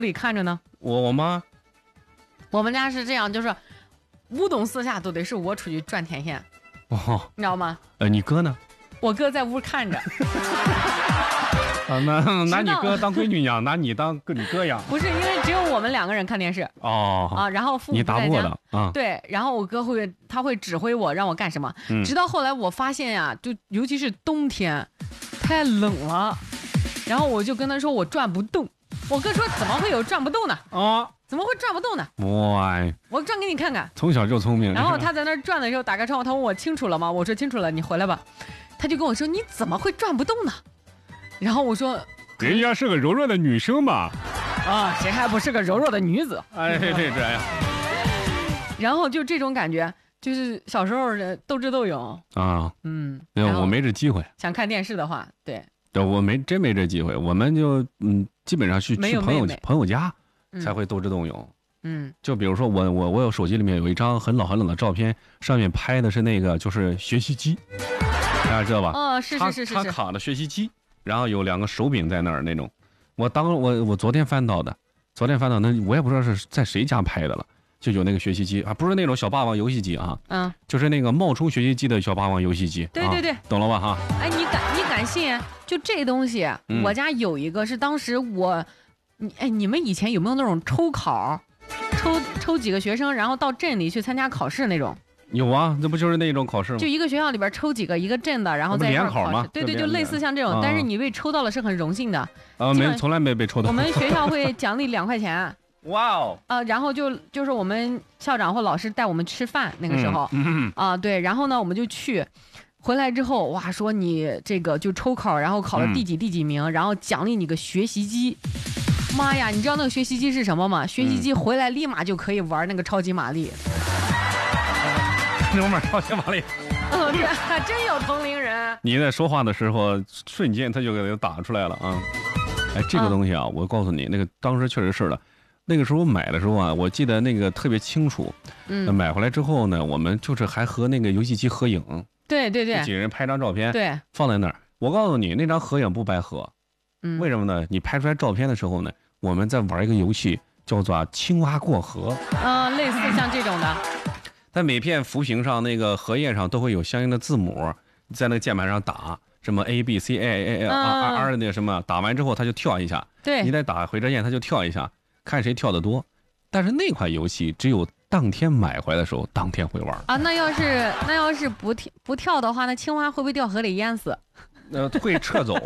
里看着呢？ 我妈， 我们家是这样，就是无冬四夏都得是我出去赚天线， 哦， 你知道吗？ 你哥呢？ 我哥在屋看着。 啊，拿你哥当闺女养，拿你当你哥养。 不是，因为只有我们2个人看电视。 哦啊，然后父母你打不过不在家的啊。 对，然后我哥他会指挥我让我干什么，直到后来我发现呀，就尤其是冬天，太冷了，然后我就跟他说我转不动。我哥说怎么会有转不动呢？ 啊， 怎么会转不动呢？ 哇， 我转给你看看。 从小就聪明。 然后他在那儿转的时候，打开窗户，他问我清楚了吗？我说清楚了，你回来吧。他就跟我说你怎么会转不动呢？然后我说人家是个柔弱的女生嘛。 啊，谁还不是个柔弱的女子？ 哎，这呀。 然后就这种感觉，就是小时候的斗智斗勇啊。我没这机会。 想看电视的话，对， 我真没这机会。我们就基本上去朋友家才会斗智斗勇。就比如说我有手机里面有一张很老的照片，上面拍的是那个就是学习机，大家知道吧？ 哦，是。 插卡的学习机，然后有2个手柄在那儿那种。我昨天翻到的，那我也不知道是在谁家拍的了，就有那个学习机啊，不是那种小霸王游戏机啊，就是那个冒充学习机的小霸王游戏机。 对， 懂了吧哈？ 哎，你敢信？就这东西，我家有一个是当时你们以前有没有那种抽考，抽几个学生，然后到镇里去参加考试那种？ 有啊，这不就是那种考试吗？ 就一个学校里边抽几个，一个镇的，然后在一块考试。对，就类似像这种，但是你被抽到了是很荣幸的。 啊，从来没被抽到。 我们学校会奖励2块钱。 哇哦！ 然后就是我们校长或老师带我们吃饭，那个时候，对，然后呢我们就去，回来之后哇，说你这个就抽考，然后考了第几名，然后奖励你个学习机。妈呀，你知道那个学习机是什么吗？学习机回来立马就可以玩那个超级玛丽。 那玩超级玛丽。 对，还真有同龄人。 你在说话的时候，瞬间他就给打出来了啊！哎，这个东西啊，我告诉你，那个当时确实是的。那个时候我买的时候啊，我记得那个特别清楚。买回来之后呢，我们就是还和那个游戏机合影。 对， 几个人拍张照片， 对， 放在那儿。我告诉你，那张合影不白合。为什么呢？你拍出来照片的时候呢，我们在玩一个游戏，叫做青蛙过河。 类似像这种的。 在每片幅屏上，那个荷叶上都会有相应的字母，在那个键盘上打什么 A B C A R 的那个什么，打完之后它就跳一下。 对， 你再打回车键，它就跳一下，看谁跳得多。但是那款游戏只有当天买回来的时候，当天会玩啊。那要是不跳的话，那青蛙会不会掉河里淹死？ 会撤走。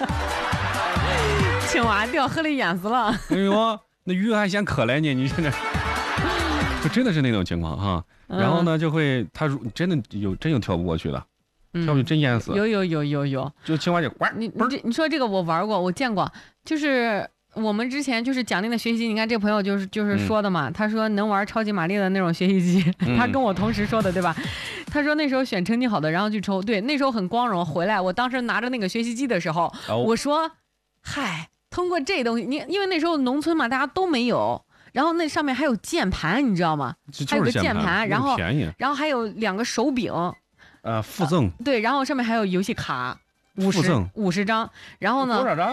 青蛙掉河里淹死了。 哎呦，那鱼还嫌可怜呢，你现在就真的是那种情况哈。然后呢，就会他真有跳不过去的，跳不去真淹死。 有， 就青蛙就呱。 你说这个我玩过，我见过，就是我们之前就是奖励的学习机，你看这朋友就是说的嘛，他说能玩超级玛丽的那种学习机，他跟我同时说的对吧？他说那时候选成绩好的，然后去抽，对，那时候很光荣。回来我当时拿着那个学习机的时候，我说，嗨，通过这东西，因为那时候农村嘛，大家都没有。然后那上面还有键盘，你知道吗？还有个键盘，然后还有2个手柄， 附赠。 对，然后上面还有游戏卡，50张，然后呢， 多少张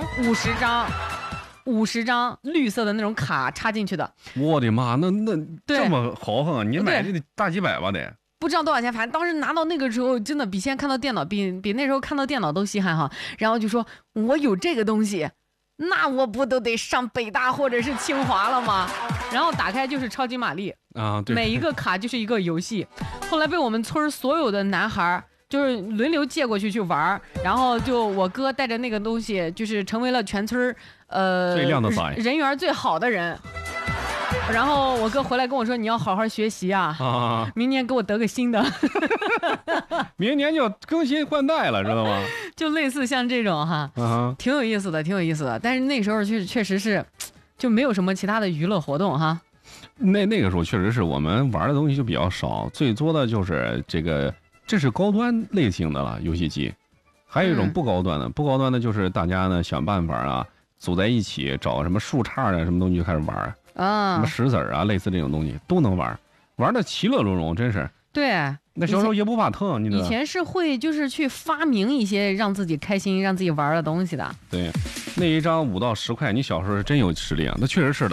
？50张绿色的那种卡插进去的。 我的妈，那这么豪横啊！你买这得大几百吧得？ 不知道多少钱，反正当时拿到那个时候，真的比现在看到电脑，比那时候看到电脑都稀罕哈。然后就说我有这个东西。那我不都得上北大或者是清华了吗？然后打开就是超级玛丽啊，对， 每一个卡就是一个游戏。后来被我们村所有的男孩就是轮流借过去玩，然后就我哥带着那个东西，就是成为了全村最靓的仔， 人缘最好的人。然后我哥回来跟我说：“你要好好学习啊，明年给我得个新的。” 明年就要更新换代了，知道吗？ 就类似像这种哈，挺有意思的。但是那时候确实是，就没有什么其他的娱乐活动哈。 那个时候确实是我们玩的东西就比较少，最多的就是这是高端类型的了游戏机，还有一种不高端的，就是大家呢想办法啊，组在一起找什么树杈啊什么东西就开始玩。什么石子啊，类似这种东西都能玩的其乐融融，真是对。 那小时候也不怕疼，你知道。 以前是会就是去发明一些让自己开心、让自己玩的东西的。 对，那一张5到10块，你小时候真有实力啊，那确实是的。